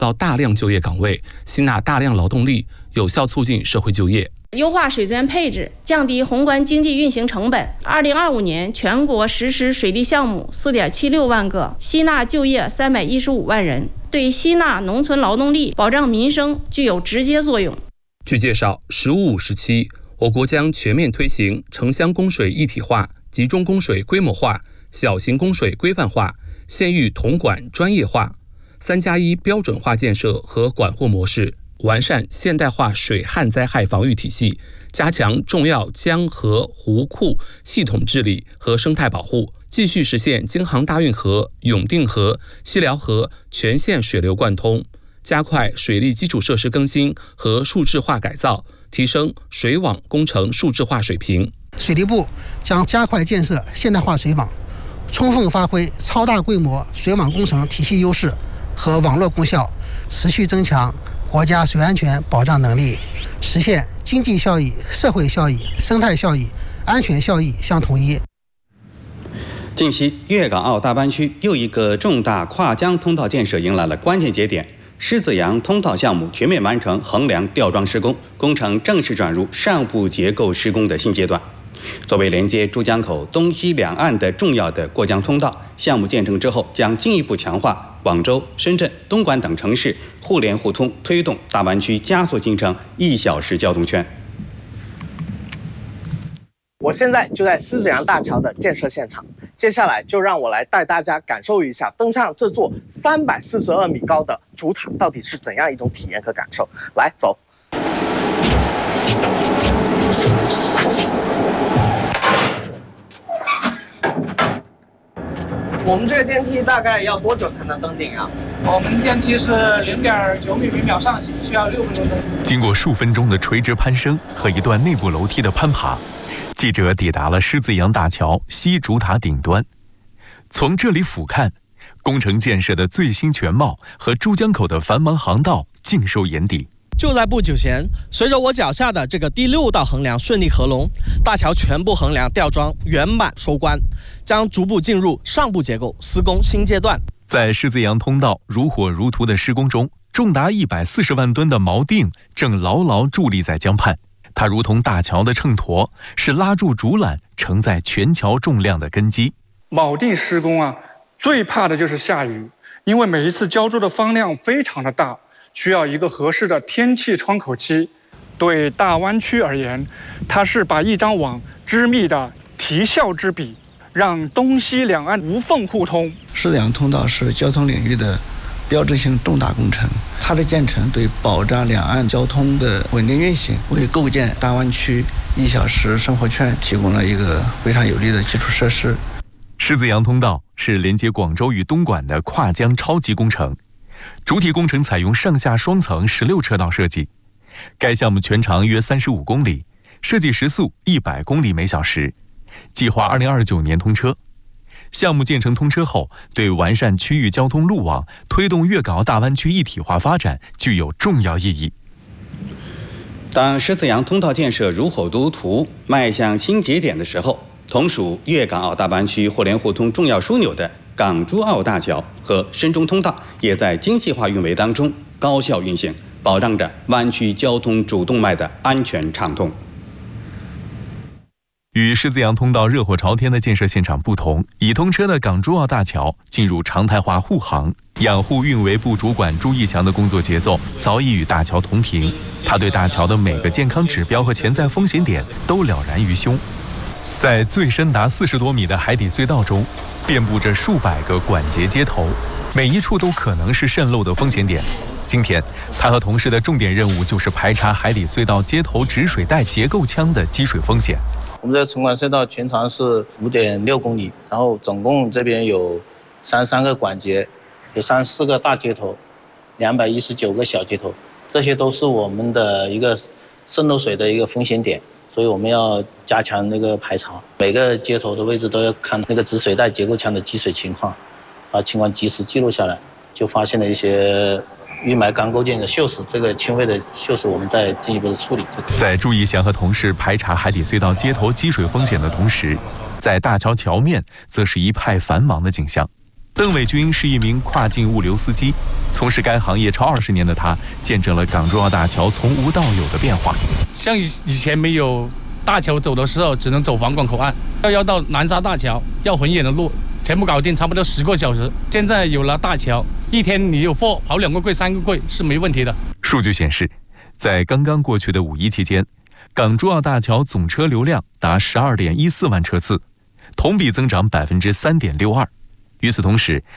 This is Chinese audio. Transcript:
到大量就业岗位，吸纳大量劳动力，有效促进社会就业。 优化水资源配置，降低宏观经济运行成本。2025年全国实施水利项目4.76万个，吸纳就业315万人，对吸纳农村劳动力、保障民生具有直接作用。 据介绍，“15+5”时期，我国将全面推行城乡供水一体化、集中供水规模化、小型供水规范化、县域统管专业化、3+1标准化建设和管护模式，完善现代化水旱灾害防御体系，加强重要江河湖库系统治理和生态保护，继续实现京杭大运河、永定河、西辽河全线水流贯通，加快水利基础设施更新和数字化改造，提升水网工程数字化水平。 水利部将加快建设现代化水网，充分发挥超大规模水网工程体系优势和网络功效，持续增强国家水安全保障能力，实现经济效益、社会效益、生态效益、安全效益相统一。 近期，粤港澳大湾区又一个重大跨江通道建设迎来了关键节点。狮子洋通道项目全面完成横梁吊装施工，工程正式转入上部结构施工的新阶段。作为连接珠江口东西两岸的重要的过江通道，项目建成之后将进一步强化广州、深圳、东莞等城市互联互通，推动大湾区加速形成1小时交通圈。 我现在就在狮子洋大桥的建设现场，接下来就让我来带大家感受一下登上这座342米高的主塔到底是怎样一种体验和感受。来，走。我们这个电梯大概要多久才能登顶啊？ 我们电梯是0.9米每秒上行，需要6分多钟。 经过数分钟的垂直攀升和一段内部楼梯的攀爬，记者抵达了狮子洋大桥西主塔顶端。从这里俯瞰，工程建设的最新全貌和珠江口的繁忙航道尽收眼底。 就在不久前，随着我脚下的这个第6道横梁顺利合龙，大桥全部横梁吊装圆满收官，将逐步进入上部结构施工新阶段。 在狮子洋通道如火如荼的施工中，重达140万吨的锚定正牢牢伫立在江畔，它如同大桥的秤砣，是拉住竹缆承载全桥重量的根基。 锚定施工啊，最怕的就是下雨，因为每一次浇筑的方量非常的大，需要一个合适的天气窗口期。对大湾区而言，它是把一张网织密的提效之笔，让东西两岸无缝互通。 狮子洋通道是交通领域的标志性重大工程，它的建成对保障两岸交通的稳定运行，为构建大湾区1小时生活圈提供了一个非常有力的基础设施。 狮子洋通道是连接广州与东莞的跨江超级工程，主体工程采用上下双层16车道设计。该项目全长约35公里，设计时速100公里每小时，计划2029年通车。项目建成通车后，对完善区域交通路网、推动粤港澳大湾区一体化发展具有重要意义。 当狮子洋通道建设如火如荼迈向新节点的时候，同属粤港澳大湾区互联互通重要枢纽的港珠澳大桥和深中通道也在精细化运维当中高效运行，保障着湾区交通主动脉的安全畅通。 与狮子洋通道热火朝天的建设现场不同，已通车的港珠澳大桥进入常态化护航。养护运维部主管朱义祥的工作节奏早已与大桥同频，他对大桥的每个健康指标和潜在风险点都了然于胸。在最深达40多米的海底隧道中，遍布着数百个管节接头，每一处都可能是渗漏的风险点。今天，他和同事的重点任务就是排查海底隧道接头止水带结构腔的积水风险。 我们这个城管隧道全长是5.6公里，然后总共这边有33个管节，有34个大接头，219个小接头，这些都是我们的一个渗漏水的一个风险点。所以我们要加强那个排查，每个接头的位置都要看那个止水带结构腔的积水情况，把情况及时记录下来，就发现了一些淤埋钢构件的锈蚀，这个轻微的锈蚀我们再进一步的处理。 在朱义祥和同事排查海底隧道接头积水风险的同时，在大桥桥面则是一派繁忙的景象。 邓伟军是一名跨境物流司机，从事该行业超20年的他，见证了港珠澳大桥从无到有的变化。 像以前没有大桥走的时候，只能走皇岗口岸，要到南沙大桥，要很远的路，全部搞定，差不多10个小时。现在有了大桥，一天你有货跑2个柜、3个柜是没问题的。 数据显示，在刚刚过去的5·1期间，港珠澳大桥总车流量达12.14万车次，同比增长3.62%。与此同时，